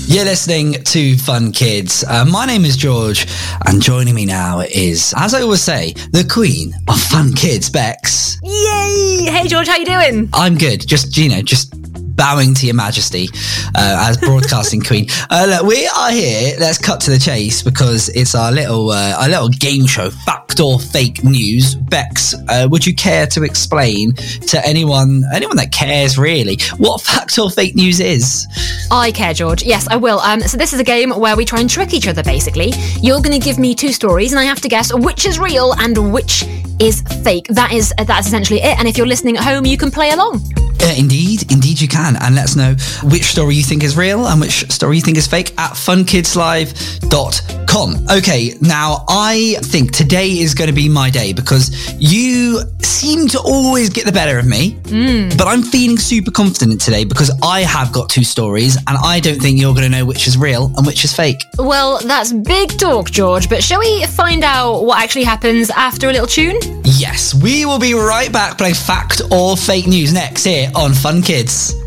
You're listening to Fun Kids. My name is George, and joining me now is, as I always say, the queen of Fun Kids, Bex. Yay! Hey George, how you doing? I'm good. Just bowing to your majesty as broadcasting queen. Look, we are here. Let's cut to the chase because it's our little game show, Fact or Fake News. Bex, would you care to explain to anyone that cares really what fact or fake news is? I care, George. Yes, I will. So this is a game where we try and trick each other, basically. You're going to give me two stories and I have to guess which is real and which is fake. That's essentially it. And if you're listening at home, you can play along. Indeed you can. And let us know which story you think is real and which story you think is fake at funkidslive.com. Okay, now I think today is going to be my day because you seem to always get the better of me, but I'm feeling super confident today because I have got two stories and I don't think you're going to know which is real and which is fake. Well, that's big talk, George, but shall we find out what actually happens after a little tune? Yes, we will be right back playing Fact or Fake News next here on Fun Kids.